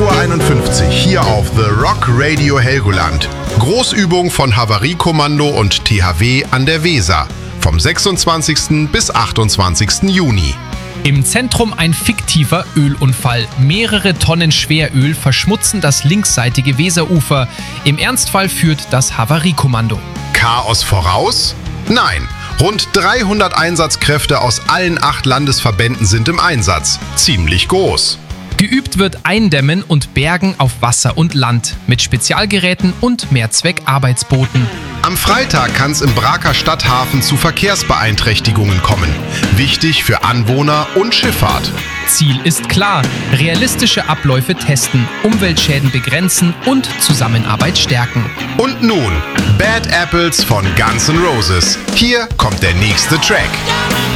11:51 Uhr hier auf The Rock Radio Helgoland. Großübung von Havariekommando und THW an der Weser. Vom 26. bis 28. Juni. Im Zentrum ein fiktiver Ölunfall. Mehrere Tonnen Schweröl verschmutzen das linksseitige Weserufer. Im Ernstfall führt das Havariekommando. Chaos voraus? Nein. Rund 300 Einsatzkräfte aus allen 8 Landesverbänden sind im Einsatz. Ziemlich groß. Geübt wird Eindämmen und Bergen auf Wasser und Land mit Spezialgeräten und Mehrzweckarbeitsbooten. Am Freitag kann es im Braker Stadthafen zu Verkehrsbeeinträchtigungen kommen. Wichtig für Anwohner und Schifffahrt. Ziel ist klar: realistische Abläufe testen, Umweltschäden begrenzen und Zusammenarbeit stärken. Und nun Bad Apples von Guns N' Roses. Hier kommt der nächste Track.